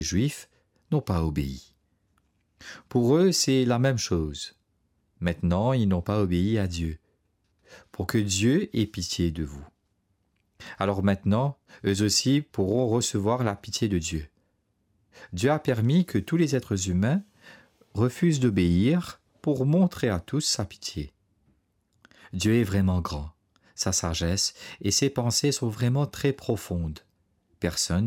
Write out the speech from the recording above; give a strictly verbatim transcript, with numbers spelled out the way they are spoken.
Juifs n'ont pas obéi. Pour eux, c'est la même chose. Maintenant, ils n'ont pas obéi à Dieu, pour que Dieu ait pitié de vous. Alors maintenant, eux aussi pourront recevoir la pitié de Dieu. Dieu a permis que tous les êtres humains refusent d'obéir pour montrer à tous sa pitié. Dieu est vraiment grand, sa sagesse et ses pensées sont vraiment très profondes. Personne